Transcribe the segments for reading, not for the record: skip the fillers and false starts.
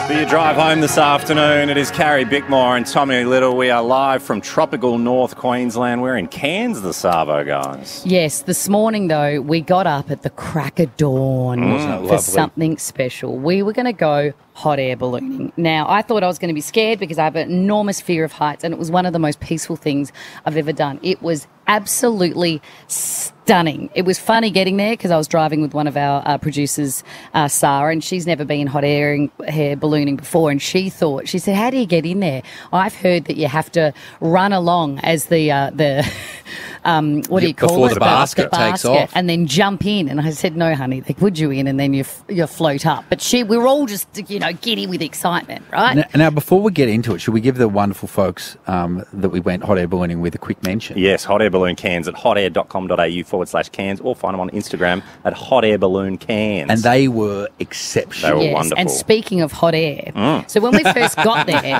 For your drive home this afternoon, it is Carrie Bickmore and Tommy Little. We are live from tropical North Queensland. We're in Cairns, the Savo, guys. Yes, this morning, though, we got up at the crack of dawn for something special. We were going to go hot air ballooning. Now, I thought I was going to be scared because I have an enormous fear of heights, and it was one of the most peaceful things I've ever done. It was absolutely stunning. It was funny getting there because I was driving with one of our producers, Sarah, and she's never been hot air ballooning before, and she said, how do you get in there? I've heard that you have to run along as the what do you call it? Before the basket takes off. And then jump in. And I said, no, honey, they put you in and then you float up. But we were all just, giddy with excitement, right? Now, before we get into it, should we give the wonderful folks that we went hot air ballooning with a quick mention? Yes, Hot Air Balloon Cairns at hotair.com.au/Cairns, or find them on Instagram at Hot Air Balloon Cairns. And they were exceptional. They were wonderful. And speaking of hot air, so when we first got there,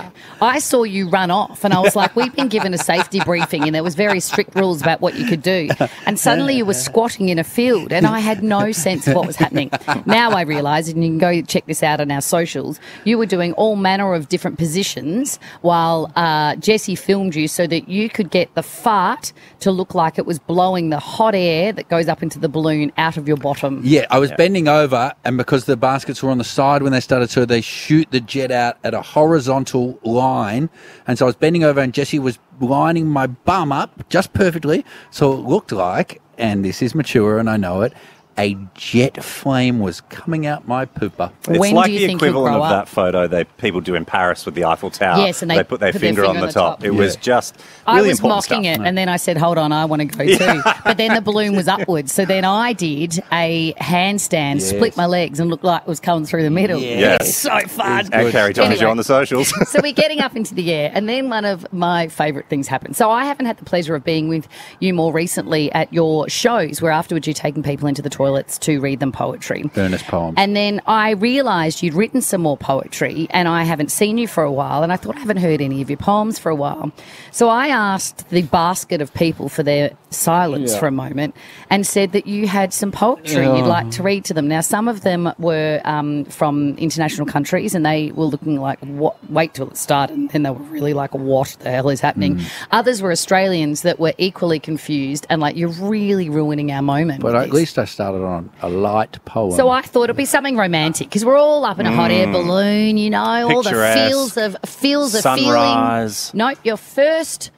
I saw you run off and I was like, we've been given a safety briefing and there was very strict rules about what you could do. And suddenly you were squatting in a field and I had no sense of what was happening. Now I realise, and you can go check this out on our socials, you were doing all manner of different positions while Jessie filmed you so that you could get the fart to look like it was blowing the hot air that goes up into the balloon out of your bottom. Yeah, I was bending over, and because the baskets were on the side when they started, so they shoot the jet out at a horizontal line. And so I was bending over, and Jessie was lining my bum up just perfectly. So it looked like, and this is mature and I know it, a jet flame was coming out my pooper. It's When like do you the think equivalent you'll of grow that photo that people do in Paris with the Eiffel Tower. Yes, and they put their finger on the top. It Yeah. was just I really was important mocking stuff. it, and then I said, hold on, I want to go too. But then the balloon was upwards. So then I did a handstand, split my legs, and looked like it was coming through the middle. Yes. It's so fun. And Carrie Thomas, Anyway. you're on the socials. So we're getting up into the air, and then one of my favourite things happened. So I haven't had the pleasure of being with you more recently at your shows, where afterwards you're taking people into the toilets to read them poetry. Earnest poems. And then I realised you'd written some more poetry, and I haven't seen you for a while, and I thought I haven't heard any of your poems for a while. So I asked the basket of people for their silence for a moment and said that you had some poetry you'd like to read to them. Now, some of them were from international countries, and they were looking like, wait till it started, and then they were really like, what the hell is happening? Others were Australians that were equally confused and like, you're really ruining our moment. But with at this. least I started on a light poem. So I thought it'd be something romantic because we're all up in a hot air balloon, all the Picturesque. feels of Sunrise. feeling. No, your first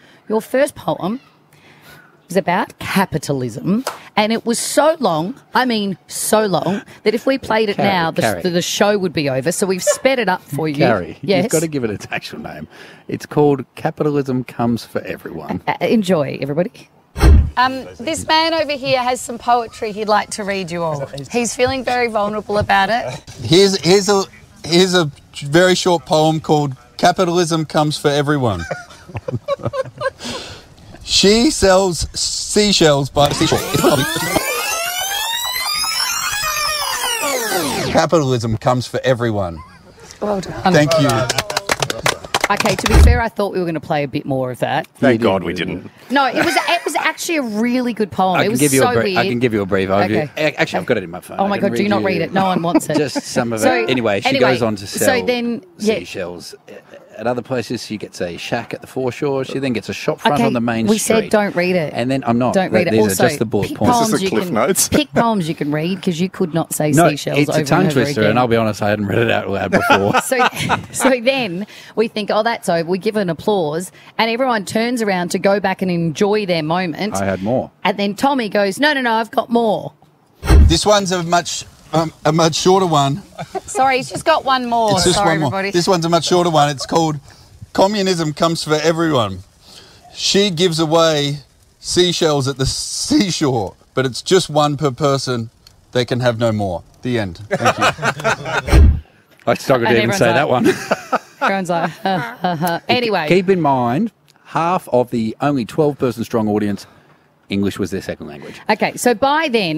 poem was about capitalism, and it was so long, that if we played it now, Carrie. the show would be over. So we've sped it up for you. Carrie, yes. you've got to give it its actual name. It's called Capitalism Comes for Everyone. Enjoy, everybody. This man over here has some poetry he'd like to read you all. He's feeling very vulnerable about it. Here's a very short poem called Capitalism Comes for Everyone. She sells seashells by the seashore. Capitalism comes for everyone. Well done. Thank you. Okay, to be fair, I thought we were going to play a bit more of that. Thank God we didn't. No, it was actually a really good poem. I It can was give you so a brief. weird. I can give you a brief overview. Okay. Actually, I've got it in my phone. Oh I my can God, do not read it. No one wants it. Just some of So, it. Anyway, she goes on to sell seashells. At other places, she gets a shack at the foreshore. She then gets a shop front on the main street. We said don't read it. And then I'm not. Don't read it. These Also, are just the bullet pick points. poems This is you Cliff can Notes. pick poems you can read because you could not say No, seashells it's over a tongue and over twister, again. and I'll be honest, I hadn't read it out loud before. So then we think, oh, that's over. We give an applause, and everyone turns around to go back and enjoy their moment. I had more. And then Tommy goes, no, I've got more. This one's a much shorter one. Sorry, he's just got one more. It's just Sorry, one more. everybody. This one's a much shorter one. It's called Communism Comes for Everyone. She gives away seashells at the seashore, but it's just one per person. They can have no more. The end. Thank you. I struggled to even everyone's say like- that one. Everyone's like, Anyway. Keep in mind, half of the only 12-person strong audience, English was their second language. Okay, so by then,